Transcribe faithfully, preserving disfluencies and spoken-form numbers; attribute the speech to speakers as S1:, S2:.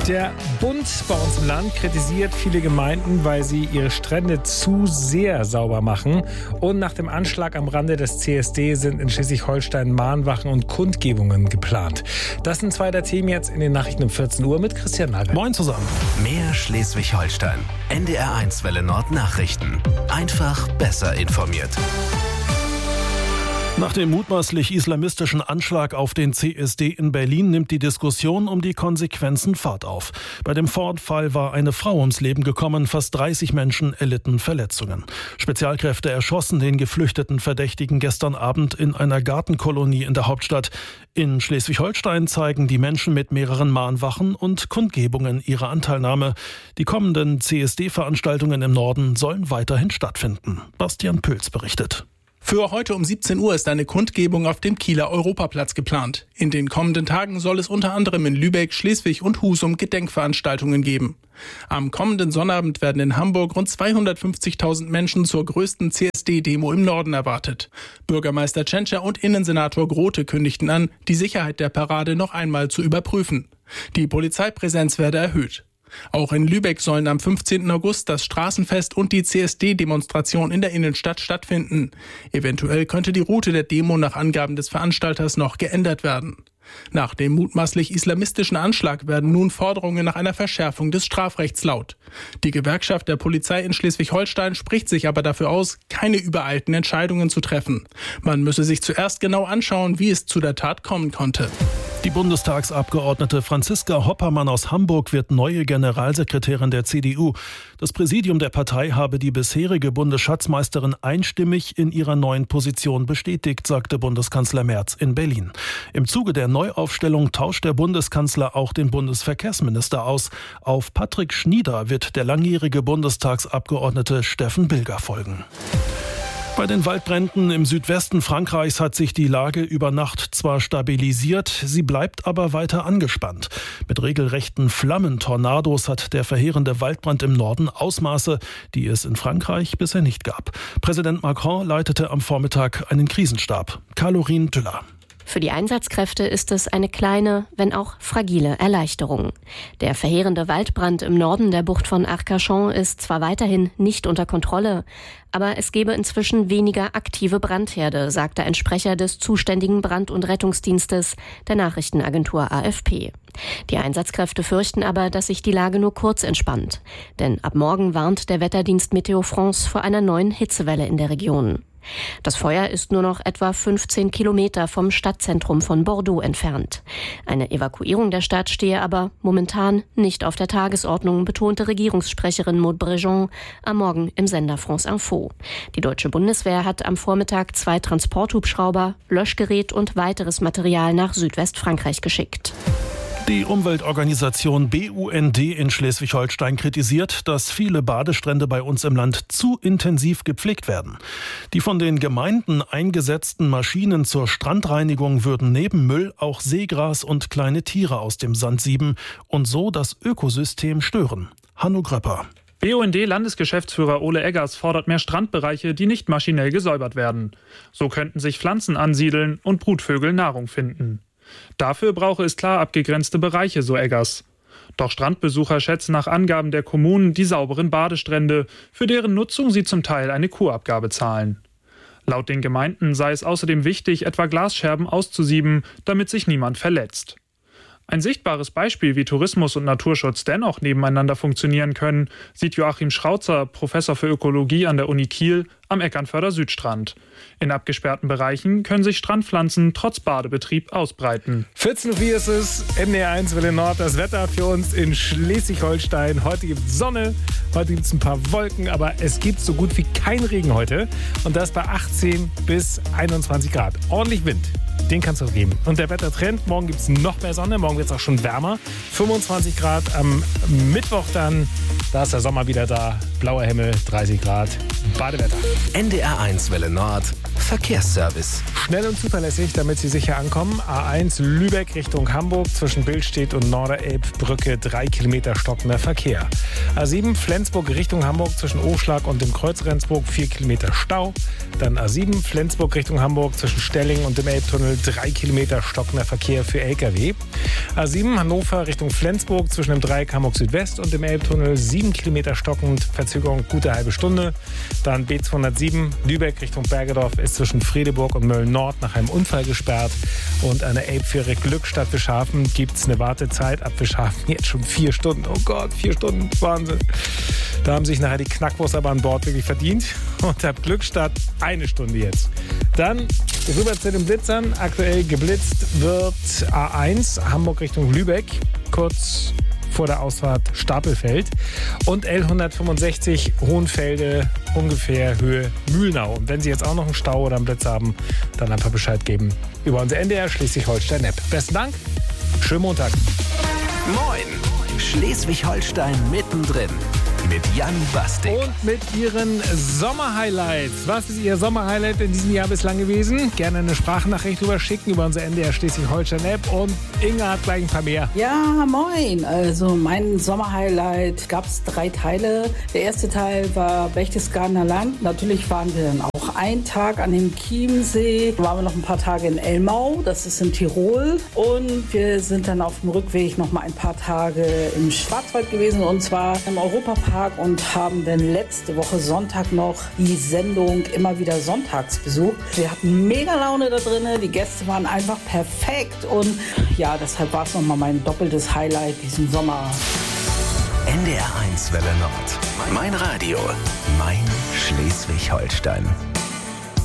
S1: Der Bund bei uns im Land kritisiert viele Gemeinden, weil sie ihre Strände zu sehr sauber machen. Und nach dem Anschlag am Rande des C S D sind in Schleswig-Holstein Mahnwachen und Kundgebungen geplant. Das sind zwei der Themen jetzt in den Nachrichten um vierzehn Uhr mit Christian Nagel.
S2: Moin zusammen.
S3: Mehr Schleswig-Holstein. N D R eins Welle Nord Nachrichten. Einfach besser informiert.
S2: Nach dem mutmaßlich islamistischen Anschlag auf den C S D in Berlin nimmt die Diskussion um die Konsequenzen Fahrt auf. Bei dem Vorfall war eine Frau ums Leben gekommen, fast dreißig Menschen erlitten Verletzungen. Spezialkräfte erschossen den geflüchteten Verdächtigen gestern Abend in einer Gartenkolonie in der Hauptstadt. In Schleswig-Holstein zeigen die Menschen mit mehreren Mahnwachen und Kundgebungen ihre Anteilnahme. Die kommenden C S D-Veranstaltungen im Norden sollen weiterhin stattfinden. Bastian Püls berichtet.
S4: Für heute um siebzehn Uhr ist eine Kundgebung auf dem Kieler Europaplatz geplant. In den kommenden Tagen soll es unter anderem in Lübeck, Schleswig und Husum Gedenkveranstaltungen geben. Am kommenden Sonnabend werden in Hamburg rund zweihundertfünfzigtausend Menschen zur größten C S D-Demo im Norden erwartet. Bürgermeister Tschentscher und Innensenator Grote kündigten an, die Sicherheit der Parade noch einmal zu überprüfen. Die Polizeipräsenz werde erhöht. Auch in Lübeck sollen am fünfzehnten August das Straßenfest und die C S D-Demonstration in der Innenstadt stattfinden. Eventuell könnte die Route der Demo nach Angaben des Veranstalters noch geändert werden. Nach dem mutmaßlich islamistischen Anschlag werden nun Forderungen nach einer Verschärfung des Strafrechts laut. Die Gewerkschaft der Polizei in Schleswig-Holstein spricht sich aber dafür aus, keine übereilten Entscheidungen zu treffen. Man müsse sich zuerst genau anschauen, wie es zu der Tat kommen konnte.
S2: Die Bundestagsabgeordnete Franziska Hoppermann aus Hamburg wird neue Generalsekretärin der C D U. Das Präsidium der Partei habe die bisherige Bundesschatzmeisterin einstimmig in ihrer neuen Position bestätigt, sagte Bundeskanzler Merz in Berlin. Im Zuge der Neuaufstellung tauscht der Bundeskanzler auch den Bundesverkehrsminister aus. Auf Patrick Schnieder wird der langjährige Bundestagsabgeordnete Steffen Bilger folgen. Bei den Waldbränden im Südwesten Frankreichs hat sich die Lage über Nacht zwar stabilisiert, sie bleibt aber weiter angespannt. Mit regelrechten Flammentornados hat der verheerende Waldbrand im Norden Ausmaße, die es in Frankreich bisher nicht gab. Präsident Macron leitete am Vormittag einen Krisenstab. Caroline Tüller.
S5: Für die Einsatzkräfte ist es eine kleine, wenn auch fragile Erleichterung. Der verheerende Waldbrand im Norden der Bucht von Arcachon ist zwar weiterhin nicht unter Kontrolle, aber es gebe inzwischen weniger aktive Brandherde, sagte ein Sprecher des zuständigen Brand- und Rettungsdienstes der Nachrichtenagentur A F P. Die Einsatzkräfte fürchten aber, dass sich die Lage nur kurz entspannt. Denn ab morgen warnt der Wetterdienst Meteo France vor einer neuen Hitzewelle in der Region. Das Feuer ist nur noch etwa fünfzehn Kilometer vom Stadtzentrum von Bordeaux entfernt. Eine Evakuierung der Stadt stehe aber momentan nicht auf der Tagesordnung, betonte Regierungssprecherin Maud Brejon am Morgen im Sender France Info. Die deutsche Bundeswehr hat am Vormittag zwei Transporthubschrauber, Löschgerät und weiteres Material nach Südwestfrankreich geschickt.
S2: Die Umweltorganisation B U N D in Schleswig-Holstein kritisiert, dass viele Badestrände bei uns im Land zu intensiv gepflegt werden. Die von den Gemeinden eingesetzten Maschinen zur Strandreinigung würden neben Müll auch Seegras und kleine Tiere aus dem Sand sieben und so das Ökosystem stören. Hanno Gröpper.
S6: B U N D-Landesgeschäftsführer Ole Eggers fordert mehr Strandbereiche, die nicht maschinell gesäubert werden. So könnten sich Pflanzen ansiedeln und Brutvögel Nahrung finden. Dafür brauche es klar abgegrenzte Bereiche, so Eggers. Doch Strandbesucher schätzen nach Angaben der Kommunen die sauberen Badestrände, für deren Nutzung sie zum Teil eine Kurabgabe zahlen. Laut den Gemeinden sei es außerdem wichtig, etwa Glasscherben auszusieben, damit sich niemand verletzt. Ein sichtbares Beispiel, wie Tourismus und Naturschutz dennoch nebeneinander funktionieren können, sieht Joachim Schrauzer, Professor für Ökologie an der Uni Kiel, am Eckernförder Südstrand. In abgesperrten Bereichen können sich Strandpflanzen trotz Badebetrieb ausbreiten.
S1: vierzehn Uhr vier ist es, N D R eins Welle Nord, das Wetter für uns in Schleswig-Holstein. Heute gibt es Sonne, heute gibt es ein paar Wolken, aber es gibt so gut wie keinen Regen heute. Und das bei achtzehn bis einundzwanzig Grad. Ordentlich Wind, den kann es geben. Und der Wettertrend, morgen gibt es noch mehr Sonne, morgen wird es auch schon wärmer. fünfundzwanzig Grad am Mittwoch dann, da ist der Sommer wieder da. Blauer Himmel, dreißig Grad, Badewetter.
S3: N D R eins Welle Nord. Verkehrsservice.
S1: Schnell und zuverlässig, damit Sie sicher ankommen. A eins Lübeck Richtung Hamburg zwischen Billstedt und Norderelbbrücke drei Kilometer stockender Verkehr. A sieben Flensburg Richtung Hamburg zwischen Oschlag und dem Kreuz Rendsburg vier Kilometer Stau. Dann A sieben Flensburg Richtung Hamburg zwischen Stelling und dem Elbtunnel drei Kilometer stockender Verkehr für L K W. A sieben Hannover Richtung Flensburg zwischen dem Dreieck Hamburg Südwest und dem Elbtunnel sieben Kilometer stockend, Verzögerung gute halbe Stunde. Dann B zweihundertsieben Lübeck Richtung Bergedorf ist zwischen Fredeburg und Mölln-Nord nach einem Unfall gesperrt. Und an der Elbfähre Glückstadt Wischhafen gibt es eine Wartezeit ab Wischhafen jetzt schon vier Stunden. Oh Gott, vier Stunden, Wahnsinn. Da haben sich nachher die Knackwurst aber an Bord wirklich verdient. Und ab Glückstadt eine Stunde jetzt. Dann rüber zu den Blitzern. Aktuell geblitzt wird A eins Hamburg Richtung Lübeck, kurz vor der Ausfahrt Stapelfeld. Und L hundertfünfundsechzig Hohenfelde, ungefähr Höhe Mühlnau. Und wenn Sie jetzt auch noch einen Stau oder einen Blitz haben, dann einfach Bescheid geben über unser N D R Schleswig-Holstein-App. Besten Dank, schönen Montag.
S3: Moin, Schleswig-Holstein mittendrin. Mit Jan Bastik.
S1: Und mit Ihren Sommerhighlights. Was ist Ihr Sommerhighlight in diesem Jahr bislang gewesen? Gerne eine Sprachnachricht rüber schicken über unser N D R Schleswig-Holstein-App. Und Inga hat gleich ein paar mehr.
S7: Ja, moin. Also mein Sommerhighlight gab es drei Teile. Der erste Teil war Berchtesgadener Land. Natürlich waren wir dann auch einen Tag an dem Chiemsee. Dann waren wir noch ein paar Tage in Elmau. Das ist in Tirol. Und wir sind dann auf dem Rückweg noch mal ein paar Tage im Schwarzwald gewesen. Und zwar im Europapark. Und haben dann letzte Woche Sonntag noch die Sendung immer wieder sonntags besucht. Wir hatten mega Laune da drin, die Gäste waren einfach perfekt und ja, deshalb war es nochmal mein doppeltes Highlight diesen Sommer.
S3: N D R eins Welle Nord. Mein Radio, mein Schleswig-Holstein.